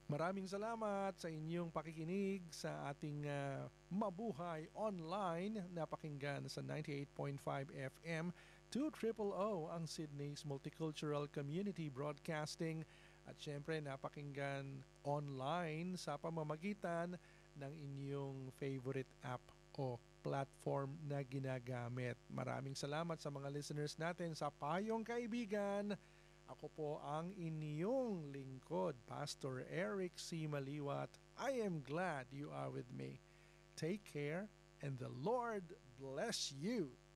Maraming salamat sa inyong pakikinig sa ating Mabuhay Online na pakinggan sa 98.5 FM 200 ang Sydney's Multicultural Community Broadcasting at syempre napakinggan online sa pamamagitan ng inyong favorite app o platform na ginagamit. Maraming salamat sa mga listeners natin sa Payong Kaibigan. Ako po ang inyong lingkod, Pastor Eric C. Maliwat. I am glad you are with me. Take care and the Lord bless you.